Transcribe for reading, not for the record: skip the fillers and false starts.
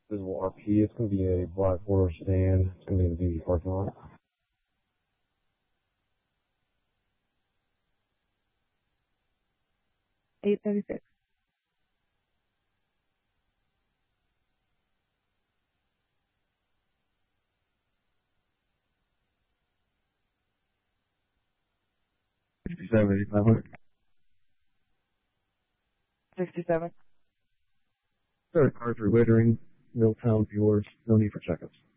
Visible RP. It's going to be a black four-door sedan. It's going to be in the BB parking lot. $836. $67,500. 67. Credit card for littering. Milltown viewers. No need for checkups.